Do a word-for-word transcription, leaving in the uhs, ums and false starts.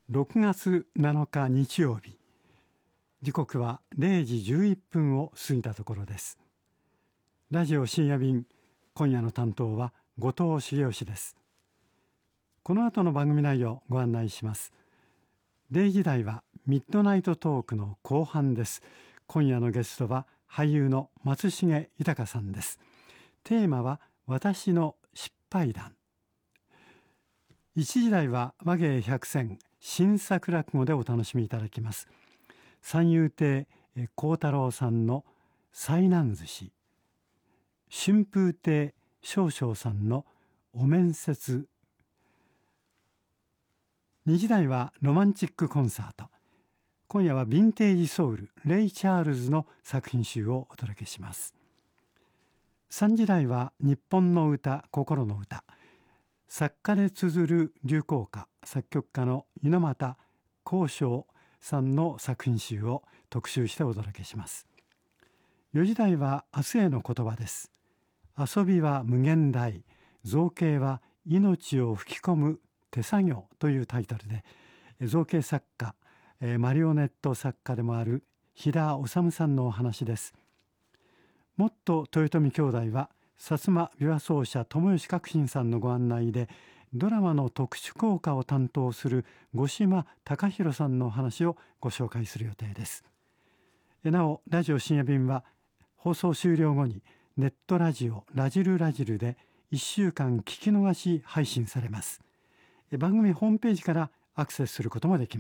ろくがつなのか日曜日、時刻はれいじじゅういっぷんを過ぎたところです。ラジオ深夜便、今夜の担当は後藤茂義です。この後の番組内容をご案内します。れいじ台はミッドナイトトークの後半です。今夜のゲストは俳優の松重豊さんです。テーマは私の失敗談。いちじ台は和芸百選新作落語でお楽しみいただきます。三遊亭幸太郎さんの災難寿司、春風亭少々さんのお面接。にじ台はロマンチックコンサート。今夜はヴィンテージソウルレイ・チャールズの作品集をお届けします。さんじ台は日本の歌心の歌、作家で綴る流行歌、作曲家の猪俣公章さんの作品集を特集してお届けします。よじ台は明日への言葉です。遊びは無限大、造形は命を吹き込む手作業というタイトルで、造形作家、マリオネット作家でもある飛田治さんのお話です。もっと豊臣兄弟は薩摩琵琶奏者友吉革新さんのご案内で、ドラマの特殊効果を担当する五島貴弘さんのお話をご紹介する予定です。なお、ラジオ深夜便は放送終了後にネットラジオラジルラジルでいっしゅうかん聞き逃し配信されます。番組ホームページからアクセスすることもできます。